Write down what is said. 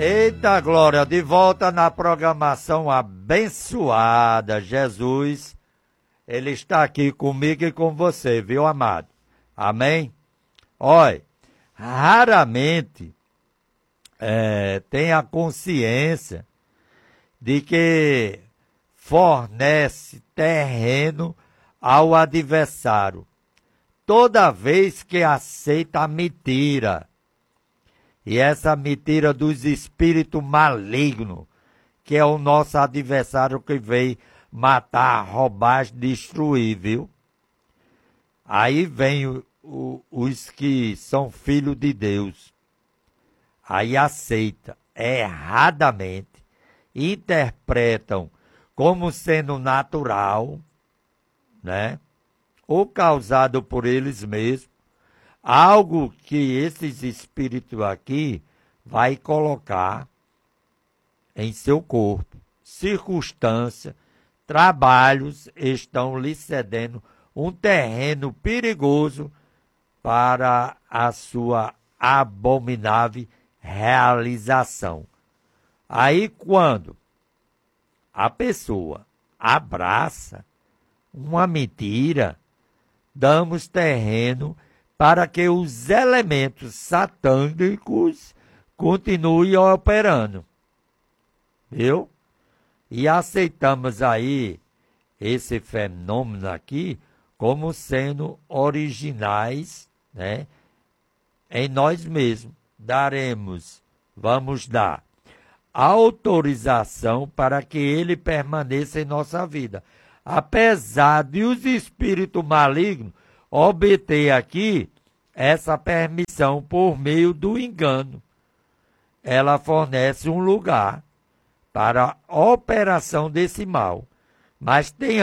Eita glória, de volta na programação abençoada. Jesus, Ele está aqui comigo e com você, viu, amado? Amém? Olha, raramente tem a consciência de que fornece terreno ao adversário, toda vez que aceita a mentira. E essa mentira dos espíritos malignos, que é o nosso adversário que veio matar, roubar, destruir, viu? Aí vem os que são filhos de Deus. Aí aceita erradamente, interpretam como sendo natural, né? Ou causado por eles mesmos. Algo que esses espíritos aqui vai colocar em seu corpo. Circunstâncias, trabalhos estão lhe cedendo um terreno perigoso para a sua abominável realização. Aí quando a pessoa abraça uma mentira, damos terreno para que os elementos satânicos continuem operando. Viu? E aceitamos aí esse fenômeno aqui como sendo originais, né, em nós mesmos. Vamos dar autorização para que ele permaneça em nossa vida. Apesar de os espíritos malignos obter aqui essa permissão por meio do engano. Ela fornece um lugar para a operação desse mal. Mas tem